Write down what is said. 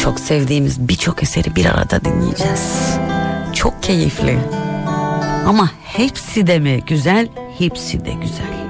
çok sevdiğimiz birçok eseri bir arada dinleyeceğiz. Çok keyifli. Ama hepsi de mi güzel? Hepsi de güzel.